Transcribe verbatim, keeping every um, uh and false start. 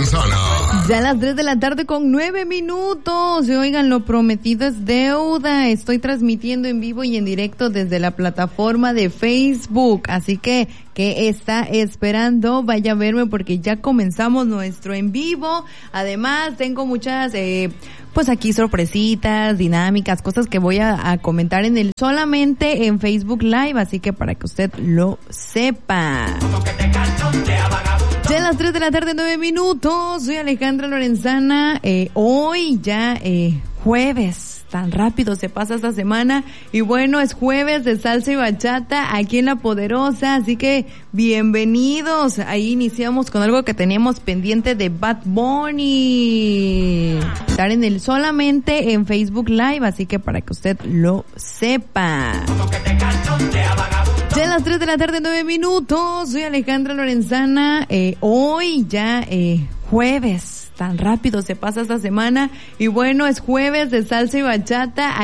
Lorenzana. Ya a las tres de la tarde con nueve minutos. Y oigan, lo prometido es deuda. Estoy transmitiendo en vivo y en directo desde la plataforma de Facebook. Así que, ¿qué está esperando? Vaya a verme porque ya comenzamos nuestro en vivo. Además, tengo muchas, eh, pues aquí sorpresitas, dinámicas, cosas que voy a, a comentar en el solamente en Facebook Live. Así que para que usted lo sepa. Ya a las tres de la tarde, nueve minutos. Soy Alejandra Lorenzana. Eh, hoy ya eh, jueves. Tan rápido se pasa esta semana. Y bueno, es jueves de salsa y bachata aquí en La Poderosa. Así que bienvenidos. Ahí iniciamos con algo que teníamos pendiente de Bad Bunny. Estar en el solamente en Facebook Live. Así que para que usted lo sepa. Ya a las tres de la tarde, nueve minutos. Soy Alejandra Lorenzana. Eh, hoy ya eh, jueves. Tan rápido se pasa esta semana. Y bueno, es jueves de salsa y bachata.